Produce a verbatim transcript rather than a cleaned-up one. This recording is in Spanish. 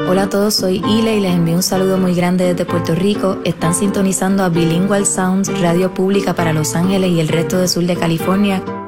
Hola a todos, soy Ile y les envío un saludo muy grande desde Puerto Rico. Están sintonizando a Bilingual Sounds, radio pública para Los Ángeles y el resto del sur de California.